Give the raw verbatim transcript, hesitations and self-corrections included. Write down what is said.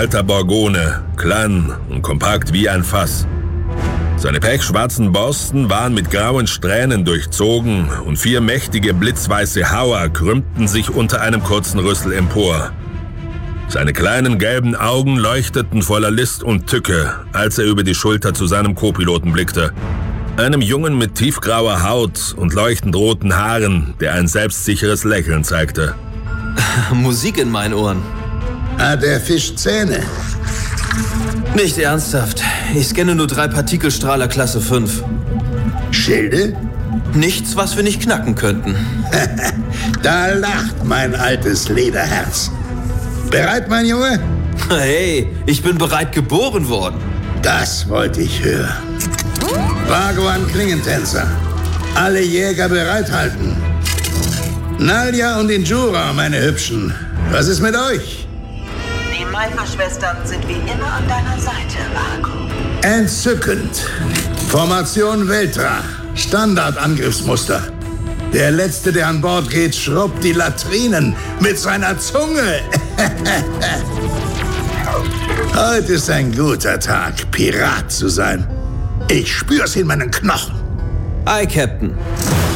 alter Borgone, klein und kompakt wie ein Fass. Seine pechschwarzen Borsten waren mit grauen Strähnen durchzogen und vier mächtige blitzweiße Hauer krümmten sich unter einem kurzen Rüssel empor. Seine kleinen gelben Augen leuchteten voller List und Tücke, als er über die Schulter zu seinem Co-Piloten blickte. Einem Jungen mit tiefgrauer Haut und leuchtend roten Haaren, der ein selbstsicheres Lächeln zeigte. Musik in meinen Ohren. Hat der Fisch Zähne? Nicht ernsthaft. Ich scanne nur drei Partikelstrahler Klasse fünf. Schilde? Nichts, was wir nicht knacken könnten. Da lacht mein altes Lederherz. Bereit, mein Junge? Hey, ich bin bereit geboren worden. Das wollte ich hören. Bhagwan Klingentänzer. Alle Jäger bereithalten. Nalja und Injura, meine Hübschen. Was ist mit euch? Die Maifer-Schwestern sind wie immer an deiner Seite, Marco. Entzückend. Formation Veltra. Standardangriffsmuster. Der Letzte, der an Bord geht, schrubbt die Latrinen mit seiner Zunge. Heute ist ein guter Tag, Pirat zu sein. Ich spür's in meinen Knochen. Aye, Captain.